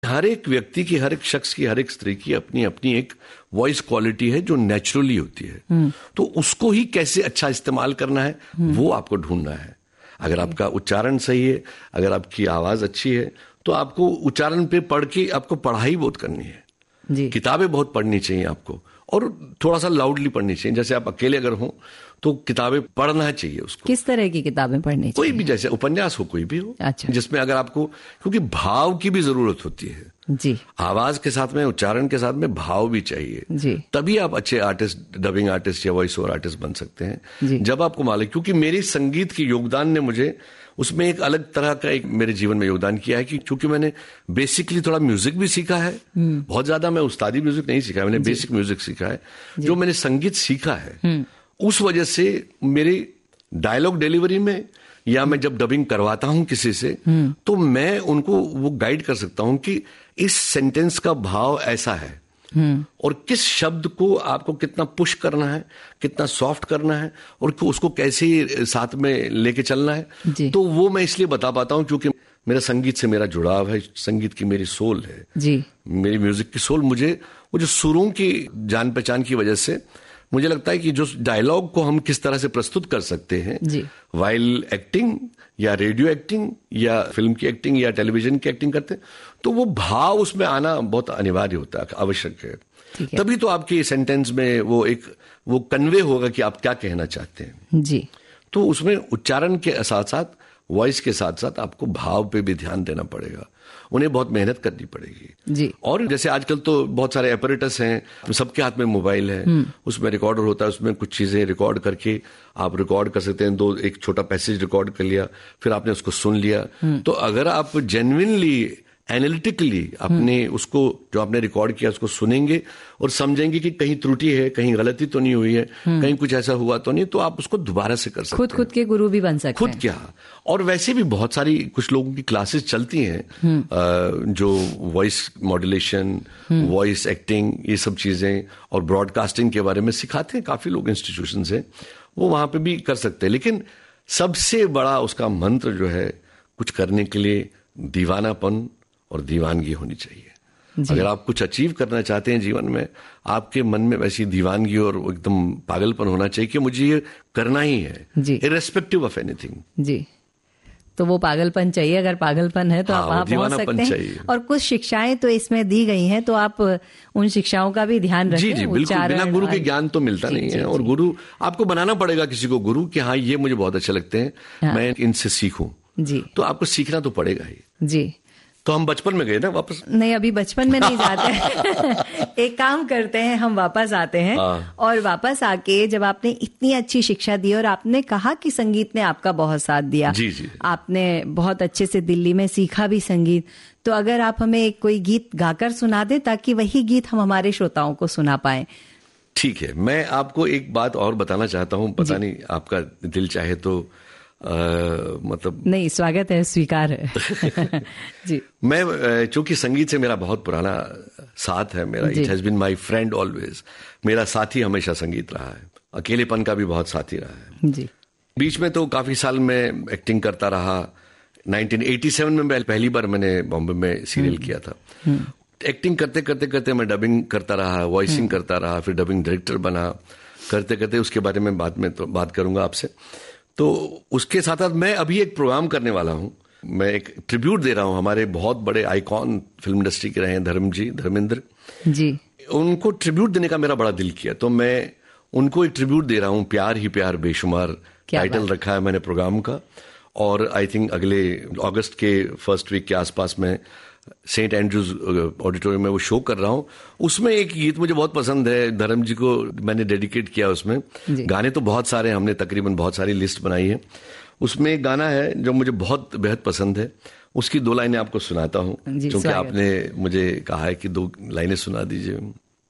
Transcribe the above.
हर एक व्यक्ति की, हर एक शख्स की, हर एक स्त्री की अपनी अपनी एक वॉइस क्वालिटी है जो नेचुरली होती है। तो उसको ही कैसे अच्छा इस्तेमाल करना है वो आपको ढूंढना है। अगर आपका उच्चारण सही है, अगर आपकी आवाज अच्छी है, तो आपको उच्चारण पे पढ़ के आपको पढ़ाई बहुत करनी है जी। किताबें बहुत पढ़नी चाहिए आपको, और थोड़ा सा लाउडली पढ़नी चाहिए। जैसे आप अकेले अगर हो तो किताबें पढ़ना चाहिए उसको। किस तरह की किताबें पढ़नी चाहिए? कोई भी, जैसे उपन्यास हो, कोई भी हो। अच्छा। जिसमें अगर आपको, क्योंकि भाव की भी जरूरत होती है जी। आवाज के साथ में, उच्चारण के साथ में भाव भी चाहिए जी। तभी आप अच्छे आर्टिस्ट, डबिंग आर्टिस्ट या वॉइस ओवर आर्टिस्ट बन सकते हैं। जी। जब आपको मालूम, क्योंकि मेरी संगीत के योगदान ने मुझे उसमें एक अलग तरह का एक मेरे जीवन में योगदान किया है कि क्योंकि मैंने बेसिकली थोड़ा म्यूजिक भी सीखा है। बहुत ज्यादा मैं उस्तादी म्यूजिक नहीं सीखा है, मैंने बेसिक म्यूजिक सीखा है। जो मैंने संगीत सीखा है उस वजह से मेरी डायलॉग डिलीवरी में, या मैं जब डबिंग करवाता हूं किसी से, तो मैं उनको वो गाइड कर सकता हूं कि इस सेंटेंस का भाव ऐसा है और किस शब्द को आपको कितना पुश करना है, कितना सॉफ्ट करना है, और उसको कैसे साथ में लेके चलना है। तो वो मैं इसलिए बता पाता हूं क्योंकि मेरा संगीत से मेरा जुड़ाव है, संगीत की मेरी सोल है जी। मेरी म्यूजिक की सोल। मुझे वो जो सुरों की जान पहचान की वजह से मुझे लगता है कि जो डायलॉग को हम किस तरह से प्रस्तुत कर सकते हैं वाइल एक्टिंग या रेडियो एक्टिंग या फिल्म की एक्टिंग या टेलीविजन की एक्टिंग करते हैं, तो वो भाव उसमें आना बहुत अनिवार्य होता है, आवश्यक है। तभी तो आपके सेंटेंस में वो कन्वे होगा कि आप क्या कहना चाहते हैं जी। तो उसमें उच्चारण के साथ साथ, वॉइस के साथ साथ आपको भाव पे भी ध्यान देना पड़ेगा, उन्हें बहुत मेहनत करनी पड़ेगी जी। और जैसे आजकल तो बहुत सारे एपरेटस हैं, सबके हाथ में मोबाइल है, उसमें रिकॉर्डर होता है, उसमें कुछ चीजें रिकॉर्ड करके आप रिकॉर्ड कर सकते हैं। एक छोटा पैसेज रिकॉर्ड कर लिया, फिर आपने उसको सुन लिया। तो अगर आप जेन्युइनली एनालिटिकली अपने उसको जो आपने रिकॉर्ड किया उसको सुनेंगे और समझेंगे कि कहीं त्रुटि है, कहीं गलती तो नहीं हुई है, कहीं कुछ ऐसा हुआ तो नहीं, तो आप उसको दोबारा से कर सकते हैं। खुद के गुरु भी बन सकते हैं। खुद क्या, और वैसे भी बहुत सारी कुछ लोगों की क्लासेस चलती हैं जो वॉइस मॉड्यूलेशन, वॉइस एक्टिंग, ये सब चीजें और ब्रॉडकास्टिंग के बारे में सिखाते हैं। काफी लोग इंस्टीट्यूशन से वो वहां पे भी कर सकते हैं। लेकिन सबसे बड़ा उसका मंत्र जो है, कुछ करने के लिए दीवानापन और दीवानगी होनी चाहिए। अगर आप कुछ अचीव करना चाहते हैं जीवन में, आपके मन में वैसी दीवानगी और एकदम पागलपन होना चाहिए कि मुझे ये करना ही है, इर्रेस्पेक्टिव ऑफ एनीथिंग। जी। तो वो पागलपन चाहिए, अगर पागलपन है तो आप वहां पहुंच सकते हैं। चाहिए। और कुछ शिक्षाएं तो इसमें दी गई हैं, तो आप उन शिक्षाओं का भी ध्यान रखें। जी बिल्कुल, बिना गुरु के ज्ञान तो मिलता नहीं है। और गुरु आपको बनाना पड़ेगा किसी को गुरु, कि हाँ ये मुझे बहुत अच्छे लगते हैं, मैं इनसे सीखूं। जी। तो आपको सीखना तो पड़ेगा ही। जी। तो हम बचपन में गए ना वापस? नहीं, अभी बचपन में नहीं जाते। एक काम करते हैं, हम वापस आते हैं। और वापस आके जब आपने इतनी अच्छी शिक्षा दी और आपने कहा कि संगीत ने आपका बहुत साथ दिया, जी। आपने बहुत अच्छे से दिल्ली में सीखा भी संगीत, तो अगर आप हमें कोई गीत गाकर सुना दें ताकि वही गीत हम हमारे श्रोताओं को सुना पाए। ठीक है, मैं आपको एक बात और बताना चाहता हूँ, पता नहीं आपका दिल चाहे तो मतलब। नहीं, स्वागत है, स्वीकार है। जी। मैं चूंकि संगीत से मेरा बहुत पुराना साथ है, मेरा it has been my friend always, मेरा साथी हमेशा संगीत रहा है, अकेलेपन का भी बहुत साथी रहा है। जी। बीच में तो काफी साल में एक्टिंग करता रहा। 1987 में मैं पहली बार मैंने बॉम्बे में सीरियल किया था। एक्टिंग करते करते करते मैं डबिंग करता रहा, वॉइसिंग करता रहा, फिर डबिंग डायरेक्टर बना। करते करते उसके बारे में बाद में तो बात करूंगा आपसे। तो उसके साथ साथ मैं अभी एक प्रोग्राम करने वाला हूं, मैं एक ट्रिब्यूट दे रहा हूं हमारे बहुत बड़े आइकॉन फिल्म इंडस्ट्री के रहे हैं, धर्मेंद्र जी। उनको ट्रिब्यूट देने का मेरा बड़ा दिल किया, तो मैं उनको एक ट्रिब्यूट दे रहा हूं, प्यार ही प्यार बेशुमार टाइटल रखा है मैंने प्रोग्राम का। और आई थिंक अगले अगस्त के फर्स्ट वीक के आसपास में सेंट एंड्रूज ऑडिटोरियम में वो शो कर रहा हूं। उसमें एक गीत मुझे बहुत पसंद है, धर्म जी को मैंने डेडिकेट किया। उसमें गाने तो बहुत सारे, हमने तकरीबन बहुत सारी लिस्ट बनाई है। उसमें एक गाना है जो मुझे बहुत बेहद पसंद है, उसकी 2 लाइनें आपको सुनाता हूं, क्योंकि आपने मुझे कहा है कि 2 लाइनें सुना दीजिए।